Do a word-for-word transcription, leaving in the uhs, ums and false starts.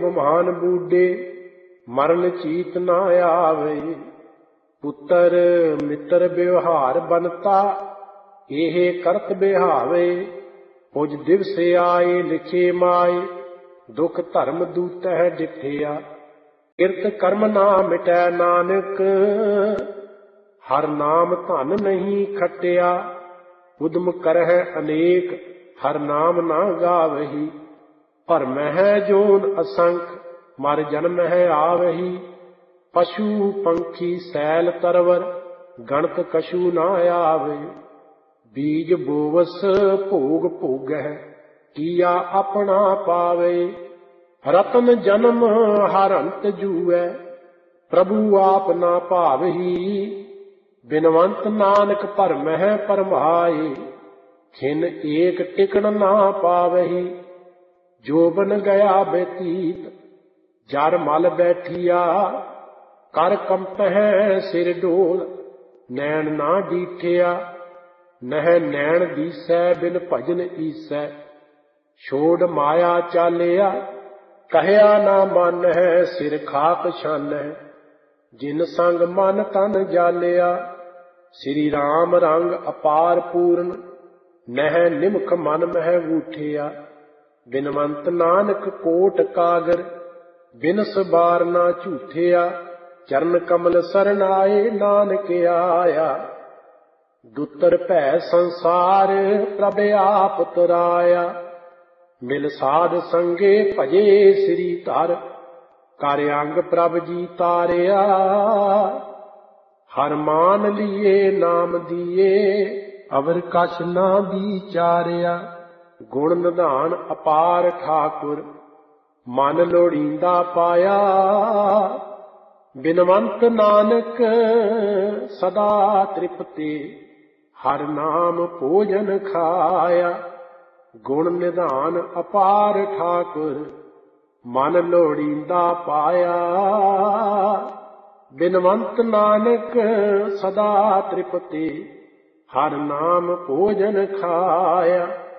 ਗਮਾਨ ਬੂਡੇ, ਮਰਨ ਚੀਤ ਨਾ ਆਵੇ। ਪੁੱਤਰ ਮਿੱਤਰ ਵਿਵਹਾਰ ਬਨਤਾ, ਇਹ ਕਰਤ ਬਿਹਾਵੇ। ਉਜ ਦਿਵਸ ਆਏ ਲਿਖੇ ਮਾਏ, ਦੁਖ ਧਰਮ ਦੂਤਹਿ ਡਿਠਿਆ। ਕਿਰਤ ਕਰਮ ਨਾ ਮਿਟੈ ਨਾਨਕ, ਹਰ ਨਾਮ ਧਨ ਨਹੀਂ ਖਟਿਆ। ਉਦਮ ਕਰਹਿ ਅਨੇਕ, ਹਰ ਨਾਮ ਨਾ ਗਾਵਹੀ। ਭਰਮਹਿ ਜੋਨ ਅਸੰਖ, ਮਰ ਜਨਮਹਿ ਆਵਹੀ। ਪਸ਼ੂ ਪੰਖੀ ਸੈਲ ਤਰਵਰ, ਗਣਤ ਕਛੂ ਨਾ ਆਵੇ। ਬੀਜ ਬੋਵਸ ਭੋਗ ਭੋਗਹਿ, ਕੀਆ ਆਪਣਾ ਪਾਵੇ। ਰਤਨ ਜਨਮ ਹਰ ਅੰਤ ਜੂਐ, ਪ੍ਰਭੂ ਆਪ ਨਾ ਭਾਵਹੀ। ਬਿਨਵੰਤ ਨਾਨਕ ਭਰਮਹਿ ਭਰਮਾਏ, ਖਿਨ ਏਕ ਟਿਕਣ ਨਾ ਪਾਵਹੀ। ਜੋਬਨ ਗਿਆ ਬੈਤੀਤ, ਜਰ ਮਲ ਬੈਠੀਆ। ਕਰ ਕੰਪਹਿ ਸਿਰ ਡੋਲ, ਨੈਣ ਨਾ ਡੀਠਿਆ। ਨਹਿ ਨੈਣ ਦੀਸੈ ਬਿਨ ਭਜਨ ਈਸੈ। ਛੋੜ ਮਾਇਆ ਚਾਲਿਆ, ਕਹਿਆ ਨਾ ਮਾਨਹਿ। ਸਿਰ ਖਾਕ ਛਾਨਹਿ, ਜਿਨ ਸੰਗ ਮਨ ਤਨ ਜਾਲਿਆ। ਸ੍ਰੀ ਰਾਮ ਰੰਗ ਅਪਾਰ ਪੂਰਨ, ਨਹਿ ਨਿਮਖ ਮਨ ਮਹਿ ਬੂਠਿਆ। ਬਿਨਵੰਤ ਨਾਨਕ ਕੋਟ ਕਾਗਰ, ਬਿਨਸ ਬਾਰ ਨਾ ਝੂਠਿਆ। ਚਰਨ ਕਮਲ ਸਰਣ ਆਏ, ਨਾਨਕ ਆਇਆ। ਦੁਤਰ ਭੈ ਸੰਸਾਰ, ਪ੍ਰਭ ਆਪ ਤਰਾਇਆ। ਮਿਲ ਸਾਧ ਸੰਗੇ ਭਜੇ ਸ੍ਰੀ ਧਰ, ਕਰ ਅੰਗ ਪ੍ਰਭ ਜੀ ਤਾਰਿਆ। ਹਰ ਮਾਨ ਲੀਏ ਨਾਮ ਦੀਏ, ਅਵਰ ਕਛ ਨਾ ਵਿਚਾਰਿਆ। ਗੁਣ ਨਿਧਾਨ ਅਪਾਰ ਠਾਕੁਰ, ਮਨ ਲੋੜੀਂਦਾ ਪਾਇਆ। ਬਿਨਵੰਤ ਨਾਨਕ ਸਦਾ ਤ੍ਰਿਪਤੇ, ਹਰ ਨਾਮ ਭੋਜਨ ਖਾਇਆ। ਗੁਣ ਨਿਧਾਨ ਅਪਾਰ ਠਾਕੁਰ, ਮਨ ਲੋੜੀਂਦਾ ਪਾਇਆ। ਬਿਨਵੰਤ ਨਾਨਕ ਸਦਾ ਤ੍ਰਿਪਤੇ, ਹਰ ਨਾਮ ਭੋਜਨ ਖਾਇਆ।